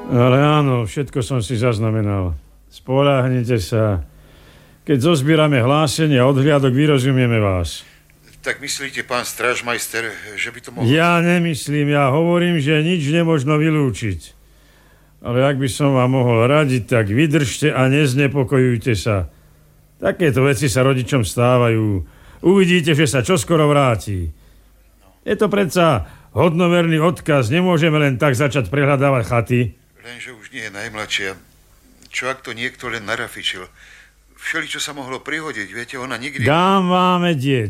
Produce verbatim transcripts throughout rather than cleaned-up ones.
Ale áno, všetko som si zaznamenal. Spoľahnite sa. Keď zozbierame hlásenie a odhliadok, vyrozumieme vás. Tak myslíte, pán strážmajster, že by to mohlo... Ja nemyslím, ja hovorím, že nič nemožno vylúčiť. Ale ak by som vám mohol radiť, tak vydržte a neznepokojujte sa. Takéto veci sa rodičom stávajú. Uvidíte, že sa čoskoro vráti. Je to predsa hodnoverný odkaz. Nemôžeme len tak začať prehľadávať chaty. Lenže už nie je najmladšia. Čo ak to niekto len narafičil? Všeli, čo sa mohlo prihodiť, viete, ona nikdy... Dám vám vedieť.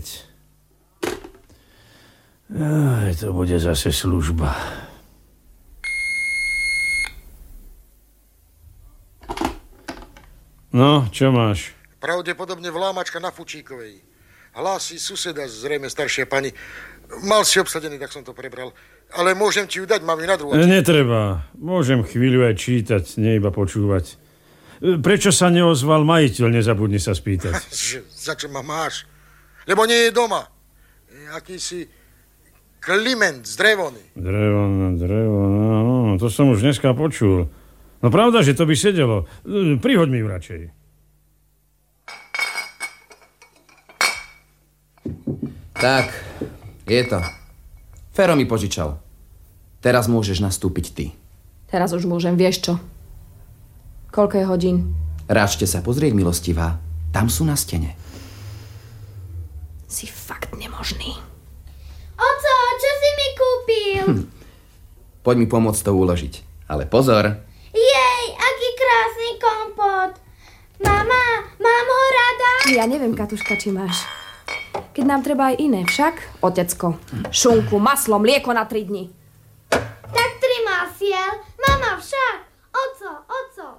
Aj, to bude zase služba. No, čo máš? Pravdepodobne vlámačka na Fučíkovej. Hlási suseda, zrejme staršia pani. Mal si obsadený, tak som to prebral. Ale môžem ti ju dať, mám ju na druhú. Netreba. Môžem chvíľu aj čítať, nie iba počúvať. Prečo sa neozval majiteľ, nezabudni sa spýtať. Za čo ma máš? Lebo nie je doma. Akýsi Kliment z Drevony. Drevona, Drevona, no, to som už dneska počul. No pravda, že to by sedelo. Prihoď mi ju radšej. Tak, je to. Fero mi požičal. Teraz môžeš nastúpiť ty. Teraz už môžem, vieš čo? Koľko je hodín? Ráčte sa pozrieť, milostivá. Tam sú na stene. Si fakt nemožný. Oco, čo si mi kúpil? Hm. Poď mi pomôcť to uložiť. Ale pozor. Jej, aký krásny kompot. Mama, mám ho rada? Ja neviem, Katuška, či máš. Keď nám treba aj iné, však? Otecko, šunku, maslo, mlieko na tri dni. Tak tri masiel. Mama však. Oco, oco.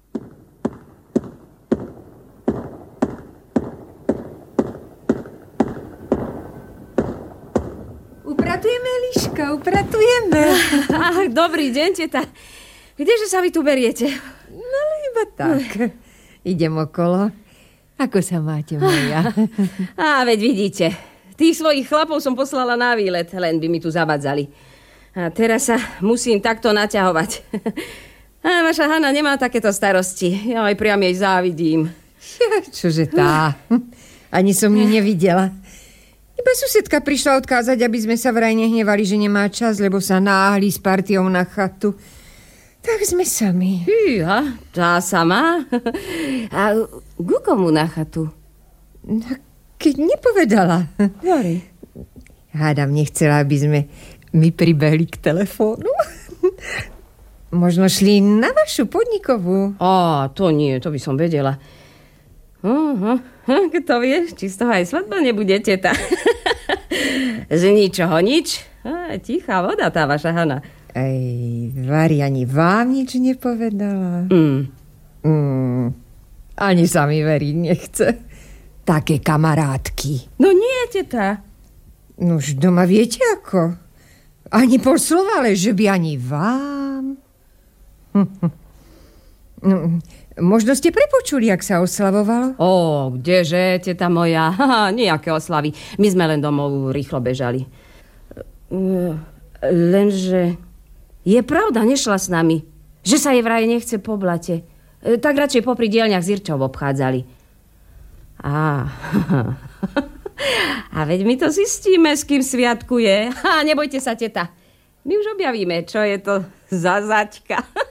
Upratujeme, Eliška, upratujeme. Ach, dobrý deň, teta. Kdeže sa vy tu beriete? No, iba tak. Idem okolo. Ako sa máte, moja? Á, veď vidíte. Tých svojich chlapov som poslala na výlet, len by mi tu zavadzali. A teraz sa musím takto naťahovať. A vaša Hana nemá takéto starosti. Ja aj priam jej závidím. Ja, čože tá? Ani som ju nevidela. Iba susedka prišla odkázať, aby sme sa vraj nehnevali, že nemá čas, lebo sa náhli s partiou na chatu. Tak sme sami. Hýha, tá sama? A ku komu na chatu? No, keď nepovedala. Hory. Hádam, nechcela, aby sme my pribehli k telefónu. Možno šli na vašu podnikovú. Á, to nie, to by som vedela. Uh-huh. Kto vie, či z toho aj svadba nebude, teta. Z ničoho nič. Á, tichá voda tá vaša Hana. Aj, Vari ani vám nič nepovedala. Mm. Mm, ani sa mi veriť nechce. Také kamarátky. No nie, teta. Nož doma viete ako? Ani pol slova, ale že by ani vám. No, možno ste prepočuli, jak sa oslavovalo? Ó, kdeže, teta moja. Haha, nejaké oslavy. My sme len domov rýchlo bežali. Lenže je pravda, nešla s nami. Že sa jej vraj nechce po blate. Tak radšej popri dielňach Zirčov obchádzali. Á, a veď my to zistíme, s kým sviatkuje. Ha, nebojte sa, teta. My už objavíme, čo je to za zaťka.